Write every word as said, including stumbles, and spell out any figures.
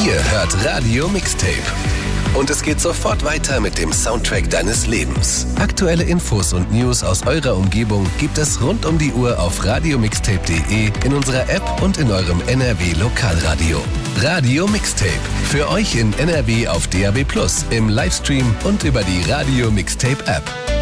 Ihr hört Radio Mixtape. Und es geht sofort weiter mit dem Soundtrack deines Lebens. Aktuelle Infos und News aus eurer Umgebung gibt es rund um die Uhr auf radiomixtape punkt de, in unserer App und in eurem N R W-Lokalradio. Radio Mixtape. Für euch in N R W auf D A B plus, im Livestream und über die Radio Mixtape App.